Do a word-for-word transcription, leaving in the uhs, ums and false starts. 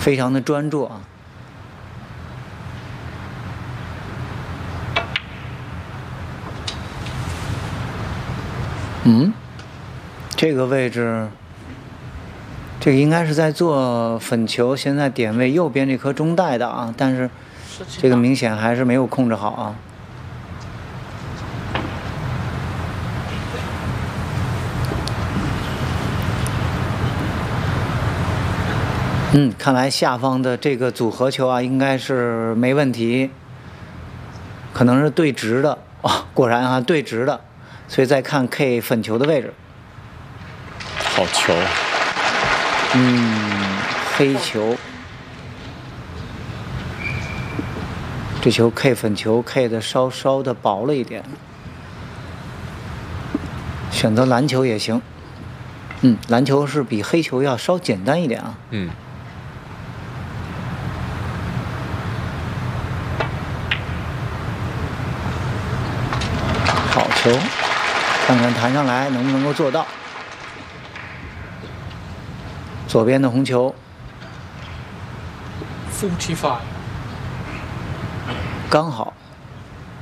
非常的专注啊。嗯，这个位置，这个应该是在做粉球，现在点位右边这颗中带的啊，但是这个明显还是没有控制好啊。嗯，看来下方的这个组合球啊，应该是没问题，可能是对直的哦，果然啊，对直的，所以再看 K 粉球的位置。 好球。 嗯，黑球，这球 K 粉球 K 的稍稍的薄了一点，选择蓝球也行。嗯，蓝球是比黑球要稍简单一点啊。 嗯。 好球，看看弹上来能不能够做到。左边的红球 forty-five， 刚好。